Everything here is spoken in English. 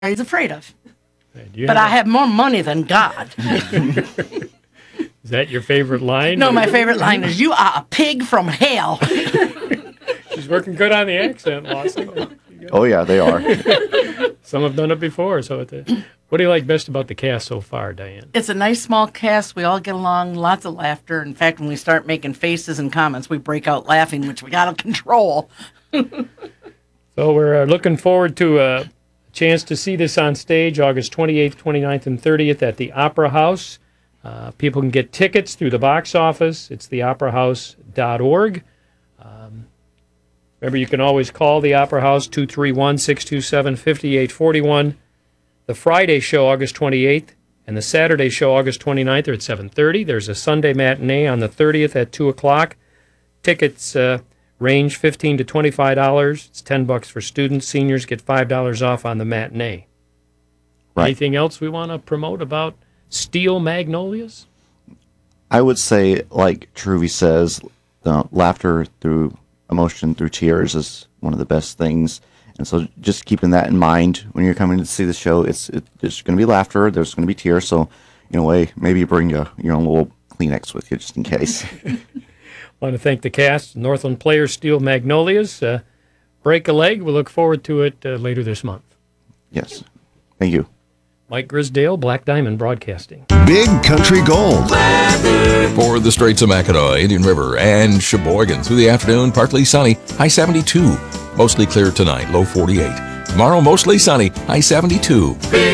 he's afraid of. Do you But I have more money than God. Is that your favorite line? No, my favorite line is, "You are a pig from hell." She's working good on the accent, Lawson. Oh, yeah, they are. Some have done it before. So, what do you like best about the cast so far, Diane? It's a nice small cast. We all get along, lots of laughter. In fact, when we start making faces and comments, we break out laughing, which we got to control. So we're looking forward to a chance to see this on stage August 28th, 29th, and 30th at the Opera House. People can get tickets through the box office. It's theoperahouse.org. Remember, you can always call the Opera House, 231-627-5841. The Friday show, August 28th, and the Saturday show, August 29th, are at 7:30. There's a Sunday matinee on the 30th at 2 o'clock. Tickets range $15 to $25. It's $10 for students. Seniors get $5 off on the matinee. Right. Anything else we want to promote about Steel Magnolias? I would say, like Truvy says, the laughter through emotion through tears is one of the best things. And so just keeping that in mind when you're coming to see the show, there's going to be laughter, there's going to be tears. So, in a way, maybe you bring your own little Kleenex with you just in case. I want to thank the cast, Northland Players, Steel Magnolias. Break a Leg. We look forward to it later this month. Yes. Thank you. Mike Grisdale, Black Diamond Broadcasting. Big Country Gold. For the Straits of Mackinac, Indian River, and Sheboygan. Through the afternoon, partly sunny, high 72. Mostly clear tonight, low 48. Tomorrow, mostly sunny, high 72.